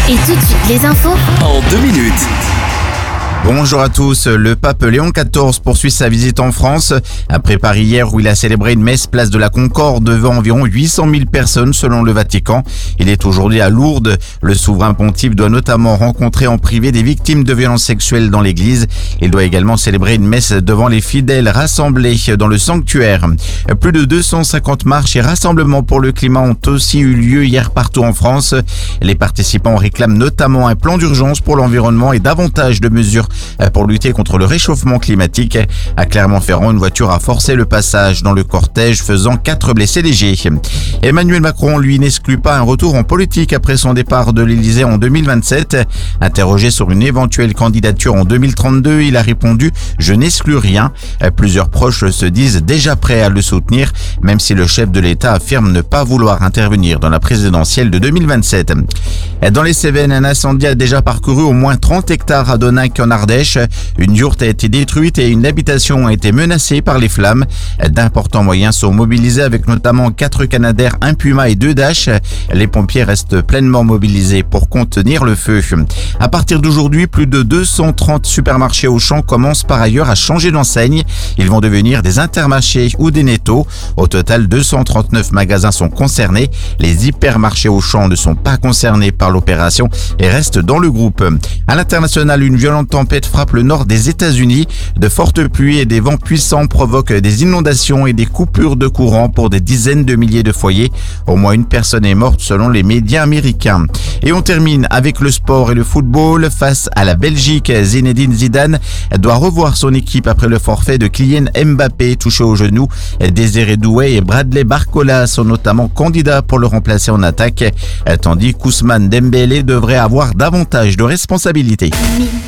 Et tout de suite, les infos en 2 minutes. Bonjour à tous, le pape Léon XIV poursuit sa visite en France. Après Paris hier où il a célébré une messe place de la Concorde devant environ 800 000 personnes selon le Vatican. Il est aujourd'hui à Lourdes. Le souverain pontife doit notamment rencontrer en privé des victimes de violences sexuelles dans l'église. Il doit également célébrer une messe devant les fidèles rassemblés dans le sanctuaire. Plus de 250 marches et rassemblements pour le climat ont aussi eu lieu hier partout en France. Les participants réclament notamment un plan d'urgence pour l'environnement et davantage de mesures pour lutter contre le réchauffement climatique. À Clermont-Ferrand, une voiture a forcé le passage dans le cortège, faisant 4 blessés légers. Emmanuel Macron, lui, n'exclut pas un retour en politique après son départ de l'Elysée en 2027. Interrogé sur une éventuelle candidature en 2032, il a répondu « Je n'exclus rien ». Plusieurs proches se disent déjà prêts à le soutenir, même si le chef de l'État affirme ne pas vouloir intervenir dans la présidentielle de 2027. Dans les Cévennes, un incendie a déjà parcouru au moins 30 hectares à Doninck en Ardèche. Une yourte a été détruite et une habitation a été menacée par les flammes. D'importants moyens sont mobilisés avec notamment 4 Canadair, 1 Puma et 2 Dash. Les pompiers restent pleinement mobilisés pour contenir le feu. À partir d'aujourd'hui, plus de 230 supermarchés Auchan commencent par ailleurs à changer d'enseigne. Ils vont devenir des Intermarchés ou des Netto. Au total, 239 magasins sont concernés. Les hypermarchés Auchan ne sont pas concernés par l'opération et restent dans le groupe. À l'international, une violente tempête frappe le nord des États-Unis. De fortes pluies et des vents puissants provoquent des inondations et des coupures de courant pour des dizaines de milliers de foyers. Au moins une personne est morte selon les médias américains. Et on termine avec le sport et le football. Face à la Belgique, Zinedine Zidane doit revoir son équipe après le forfait de Kylian Mbappé touché au genou. Désiré Doué et Bradley Barcola sont notamment candidats pour le remplacer en attaque, tandis qu'Ousmane Dembélé devrait avoir davantage de responsabilités.